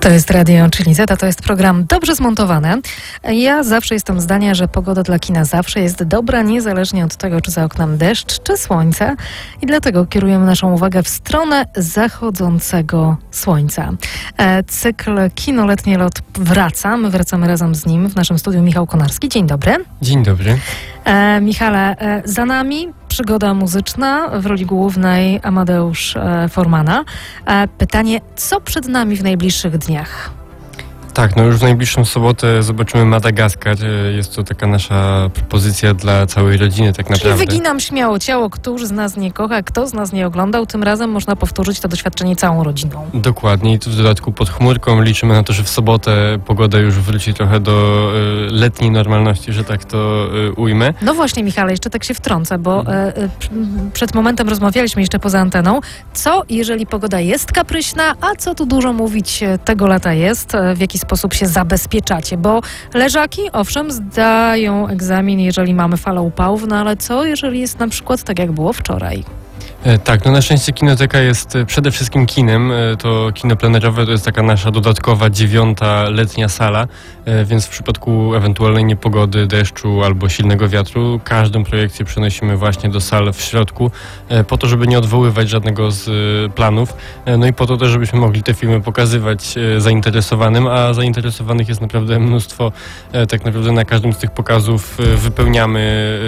To jest Radio Chili Z, a to jest program dobrze zmontowany. Ja zawsze jestem zdania, że pogoda dla kina zawsze jest dobra, niezależnie od tego, czy za oknem deszcz, czy słońce. I dlatego kierujemy naszą uwagę w stronę zachodzącego słońca. Cykl Kinoletni Lot wraca. My wracamy razem z nim. W naszym studiu Michał Konarski. Dzień dobry. Dzień dobry. Michale, za nami przygoda muzyczna, w roli głównej Amadeusz Formana. Pytanie, co przed nami w najbliższych dniach? Tak, już w najbliższą sobotę zobaczymy Madagaskar. Jest to taka nasza propozycja dla całej rodziny tak naprawdę. Czyli wyginam śmiało ciało, któż z nas nie kocha, kto z nas nie oglądał. Tym razem można powtórzyć to doświadczenie całą rodziną. Dokładnie i tu w dodatku pod chmurką liczymy na to, że w sobotę pogoda już wróci trochę do letniej normalności, że tak to ujmę. No właśnie, Michale, jeszcze tak się wtrącę, bo przed momentem rozmawialiśmy jeszcze poza anteną. Co, jeżeli pogoda jest kapryśna, a co tu dużo mówić, tego lata jest, w jaki sposób się zabezpieczacie, bo leżaki, owszem, zdają egzamin, jeżeli mamy falę upałów, no ale co, jeżeli jest na przykład tak, jak było wczoraj? Tak, na szczęście Kinoteka jest przede wszystkim kinem. To kino plenerowe to jest taka nasza dodatkowa 9. letnia sala, więc w przypadku ewentualnej niepogody, deszczu albo silnego wiatru każdą projekcję przenosimy właśnie do sal w środku, po to, żeby nie odwoływać żadnego z planów, no i po to też, żebyśmy mogli te filmy pokazywać zainteresowanym, a zainteresowanych jest naprawdę mnóstwo. Tak naprawdę na każdym z tych pokazów wypełniamy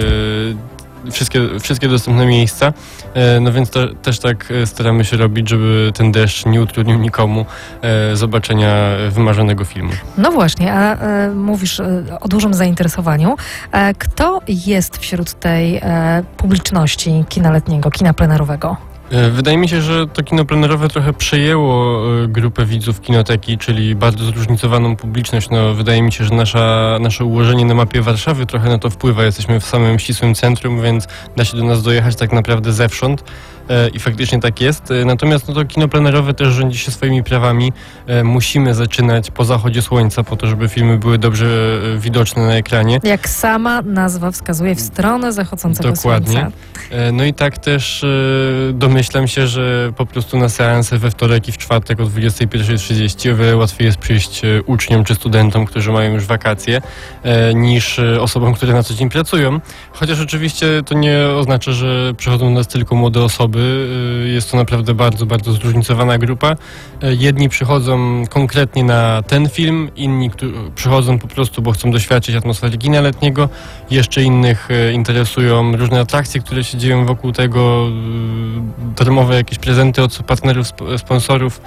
wszystkie dostępne miejsca, no więc też tak staramy się robić, żeby ten deszcz nie utrudnił nikomu zobaczenia wymarzonego filmu. No właśnie, a mówisz o dużym zainteresowaniu. Kto jest wśród tej publiczności kina letniego, kina plenerowego? Wydaje mi się, że to kino plenerowe trochę przejęło grupę widzów Kinoteki, czyli bardzo zróżnicowaną publiczność. Wydaje mi się, że nasze ułożenie na mapie Warszawy trochę na to wpływa. Jesteśmy w samym ścisłym centrum, więc da się do nas dojechać tak naprawdę zewsząd. I faktycznie tak jest. Natomiast to kino plenerowe też rządzi się swoimi prawami. Musimy zaczynać po zachodzie słońca, po to, żeby filmy były dobrze widoczne na ekranie. Jak sama nazwa wskazuje, w stronę zachodzącego Dokładnie. słońca. No i tak też domyślam się, że po prostu na seanse we wtorek i w czwartek o 21:30 o wiele łatwiej jest przyjść uczniom czy studentom, którzy mają już wakacje, niż osobom, które na co dzień pracują. Chociaż oczywiście to nie oznacza, że przychodzą do nas tylko młode osoby. Jest to naprawdę bardzo, bardzo zróżnicowana grupa. Jedni przychodzą konkretnie na ten film, inni przychodzą po prostu, bo chcą doświadczyć atmosfery kina letniego. Jeszcze innych interesują różne atrakcje, które się dzieją wokół tego, darmowe jakieś prezenty od partnerów, sponsorów,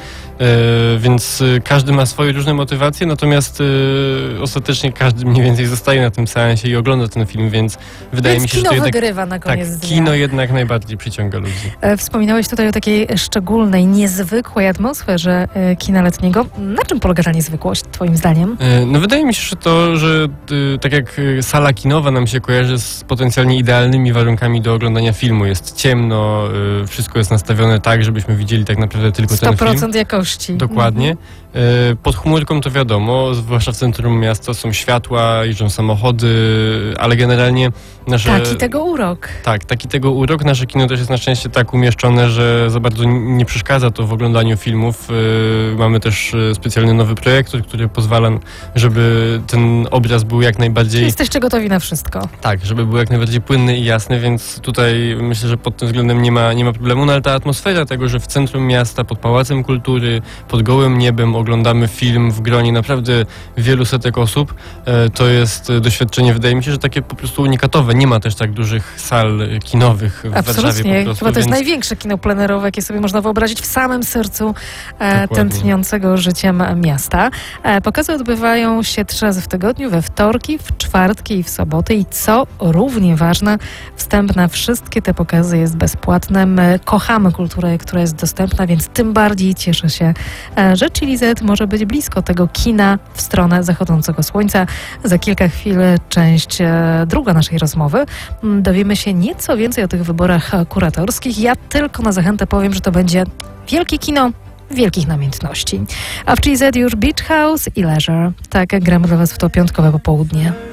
więc każdy ma swoje różne motywacje, natomiast ostatecznie każdy mniej więcej zostaje na tym seansie i ogląda ten film, więc wydaje mi się, że to jednak wygrywa na koniec dnia. Kino jednak najbardziej przyciąga ludzi. Wspominałeś tutaj o takiej szczególnej, niezwykłej atmosferze kina letniego. Na czym polega ta niezwykłość, twoim zdaniem? Wydaje mi się, że to, że tak jak sala kinowa nam się kojarzy z potencjalnie idealnymi warunkami do oglądania filmu. Jest ciemno, wszystko jest nastawione tak, żebyśmy widzieli tak naprawdę tylko ten film. 100% jakości. Dokładnie. Pod chmurką to wiadomo, zwłaszcza w centrum miasta są światła, jeżdżą samochody, ale generalnie Taki tego urok. Tak, taki tego urok. Nasze kino też jest na szczęście tak umieszczone, że za bardzo nie przeszkadza to w oglądaniu filmów. Mamy też specjalny nowy projektor, który pozwala, żeby ten obraz był jak najbardziej... Jesteście gotowi na wszystko. Tak, żeby był jak najbardziej płynny i jasny, więc tutaj myślę, że pod tym względem nie ma problemu. No ale ta atmosfera tego, że w centrum miasta, pod Pałacem Kultury, pod gołym niebem oglądamy film w gronie naprawdę wielu setek osób, to jest doświadczenie, wydaje mi się, że takie po prostu unikatowe. Nie ma też tak dużych sal kinowych w Warszawie po prostu. Chyba to jest największe kino plenerowe, jakie sobie można wyobrazić w samym sercu tętniącego życiem miasta. Pokazy odbywają się 3 razy w tygodniu, we wtorki, w czwartki i w soboty i co równie ważne, wstęp na wszystkie te pokazy jest bezpłatny. My kochamy kulturę, która jest dostępna, więc tym bardziej cieszę się, że Chili Z może być blisko tego kina w stronę zachodzącego słońca. Za kilka chwil część druga naszej rozmowy. Dowiemy się nieco więcej o tych wyborach kuratorskich. Ja tylko na zachętę powiem, że to będzie wielkie kino wielkich namiętności. A w Chili Z już Beach House i Leisure. Tak gramy dla Was w to piątkowe popołudnie.